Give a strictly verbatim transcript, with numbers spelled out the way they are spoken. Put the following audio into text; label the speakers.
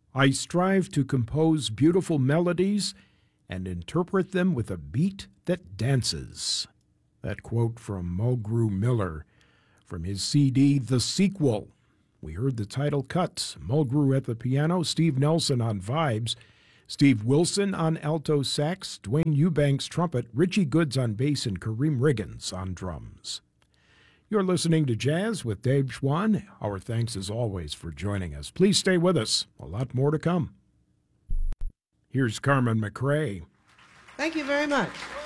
Speaker 1: I strive to compose beautiful melodies and interpret them with a beat that dances. That quote from Mulgrew Miller from his C D, The Sequel. We heard the title cuts, Mulgrew at the piano, Steve Nelson on vibes, Steve Wilson on alto sax, Dwayne Eubanks trumpet, Richie Goods on bass, and Kareem Riggins on drums. You're listening to Jazz with Dave Schwann. Our thanks as always for joining us. Please stay with us. A lot more to come. Here's Carmen McRae.
Speaker 2: Thank you very much.